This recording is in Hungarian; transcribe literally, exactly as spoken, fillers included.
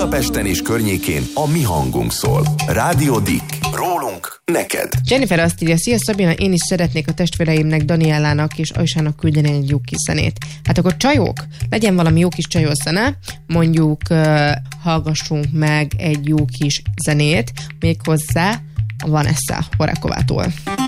Budapesten és környékén a mi hangunk szól. Rádió Dick. Rólunk neked. Jennifer azt írja, szia Szabina, én is szeretnék a testvéreimnek, Daniellának és Ajsának küldeni egy jó kis zenét. Hát akkor csajok, legyen valami jó kis csajos zene, mondjuk uh, hallgassunk meg egy jó kis zenét, méghozzá a Vanessa Horákovától.